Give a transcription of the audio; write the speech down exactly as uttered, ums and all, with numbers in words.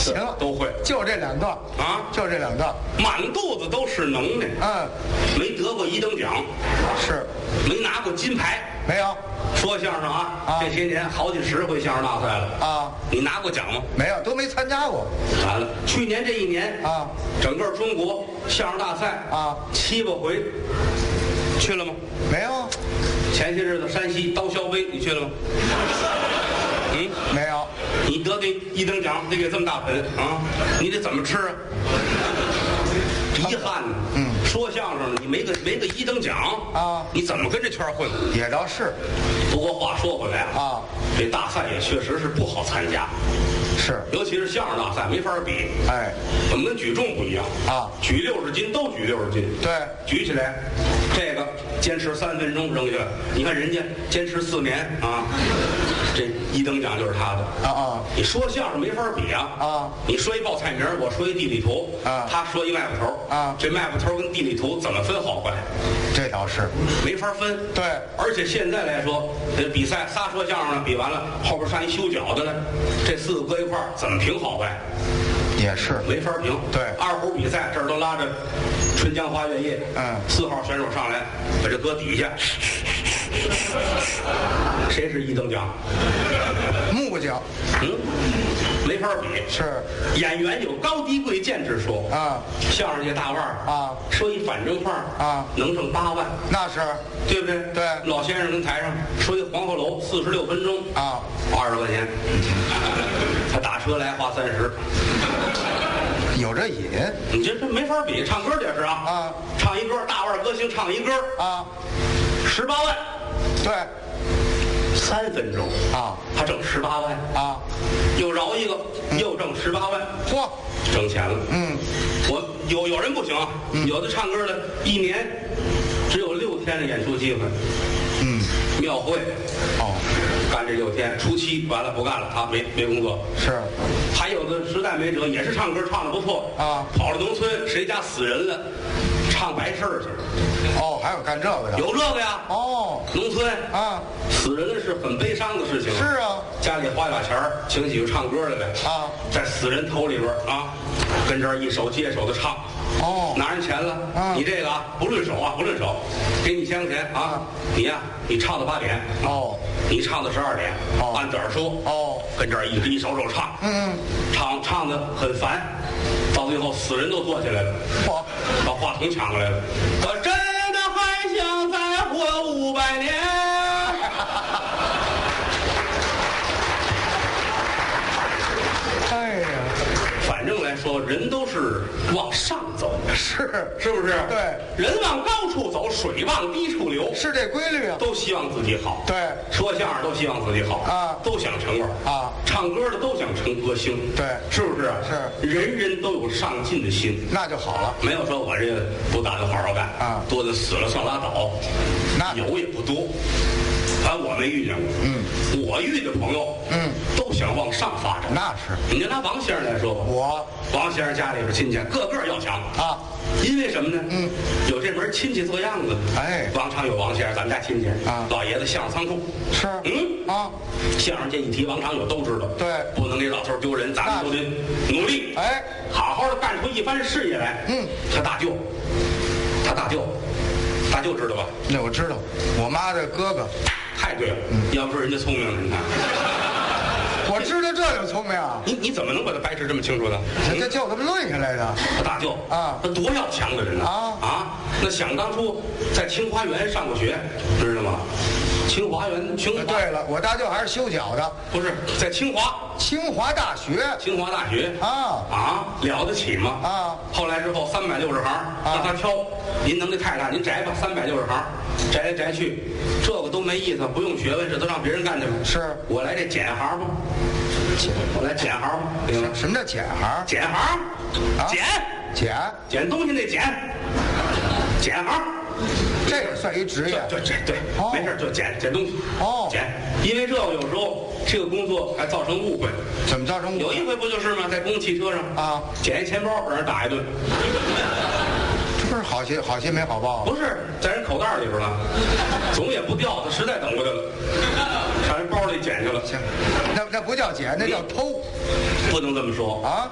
行， 都会， 就这两段啊， 就这两段， 满肚子都是能耐。 嗯， 没得过一等奖， 是没拿过金牌。 没有说相声啊， 啊这些年好几十回相声大赛了啊， 你拿过奖吗？ 没有，都没参加过完了，去年这一年啊， 整个中国相声大赛啊， 七八回，去了吗？ 没有， 前些日子山西刀削杯你去了吗？嗯， 没有， 你得给一等奖，得给这么大盆啊，你得怎么吃啊？遗憾呢， 嗯， 说相声你没个没个一等奖啊， 你怎么跟这圈混？ 也倒是不过话说回来啊， 这大赛也确实是不好参加， 是， 尤其是相声大赛没法比。 哎， 我们跟举重不一样啊， 举六十斤都举六十斤， 对， 举起来，这个坚持三分钟扔下来，你看人家坚持四年啊，这一等奖就是他的啊啊， 你说相声没法比啊啊， 你说一报菜名，我说一地里图啊， 他说一卖布头啊， 这卖布头跟地里图怎么分好坏？ 这倒是没法分。 对， 而且现在来说，这比赛仨说相声的比完了，后边上一修脚的呢，这四个搁一块儿怎么评好坏？ 也是没法评。 对， 二胡比赛这儿都拉着春江花月夜， 嗯， 四号选手上来，把这搁底下，谁是一等奖？ 木匠， 嗯，没法比。 是演员有高低贵贱之说啊， 相声界大腕儿啊， 说一反正话啊， 能挣八万， 那是对不对？ 对， 老先生跟台上说一黄鹤楼四十六分钟啊， 二十块钱，他打车来花三十。 有这瘾你这这没法比，唱歌也是啊啊， 唱一歌，大腕歌星唱一歌啊， 十八万， 对三分钟啊， 他挣十八万啊， 又饶一个，又挣十八万， 嚯， 挣钱了。 嗯， 我有有人不行啊，有的唱歌的一年只有六天的演出机会， 嗯， 庙会哦， 干这六天，初七完了不干了，他没没工作。 是还有的实在没辙，也是唱歌唱的不错啊， 跑了农村，谁家死人了，唱白事儿去。 哦，还有干这个的， 有这个呀？ 哦， 农村啊， 死人了是很悲伤的事情。 是啊， 家里花俩钱儿，请几个唱歌的来啊， 在死人头里边儿啊，跟这儿一手接手的唱。 哦， 拿人钱了， 啊你这个啊不论手啊不论手，给你千块钱啊，你呀、你唱到八点， 哦， 你唱到十二点， 哦按点儿说， 哦， 跟这儿一一首首唱， 嗯， 唱唱的很烦，到最后死人都坐起来了， 嚯， 把话筒抢过来了，我真的还想再活五百年。 哎呀， 反正来说，人都是往上走， 是是不是？ 对， 人往高处走，水往低处流， 是这规律啊， 都希望自己好。 对， 说相声都希望自己好啊， 都想成腕啊， 唱歌的都想成歌星， 对， 是不是？ 是， 人人都有上进的心， 那就好了， 没有说我这个不打算好好干啊， 多的死了算拉倒， 那有也不多，反正我没遇见过。 嗯， 我遇的朋友， 嗯， 都想往上发展。 那是你就拿王先生来说吧， 我王先生家里边亲戚个个要强啊， 因为什么呢？ 嗯， 有这门亲戚做样子。 哎王常有王先生，咱们家亲戚啊， 老爷子相声仓库是， 嗯啊， 相声界一提王常有都知道， 对不能给老头丢人，咱们都得努力， 哎， 好好的干出一番事业来。 嗯， 他大舅，他大舅，大舅知道吧？ 那我知道，我妈的哥哥， 太对了，要不说人家聪明呢，你看， 我知道这就聪明啊， 你你怎么能把他白痴这么清楚呢？ 这这就这么论下来的， 他大舅啊他多要强的人呢啊啊！那想当初在清华园上过学，知道吗？清华园，清华对了，我大舅还是修脚的， 不是在清华， 清华大学清华大学啊啊，了得起吗？ 啊， 后来之后三百六十行，让他挑，您能力太大，您摘吧，三百六十行，摘来摘去，这个都没意思，不用学问，这都让别人干去吧。 是我来这捡行吧，我来捡行吧，对吗？ 什么叫捡行？ 捡行， 啊捡捡， 捡东西那捡，捡行。 这也算一职业， 对对对， 哦没事就捡捡东西， 哦捡，因为这个有时候这个工作还造成误会。 怎么造成误会？ 有一回不就是吗？在公共汽车上啊， 捡一钱包，让人打一顿。 这不是好心好心没好报？ 不是在人口袋里边了，总也不掉，他实在等不得了，上人包里捡去了。 行，那那不叫捡，那叫偷不能这么说啊。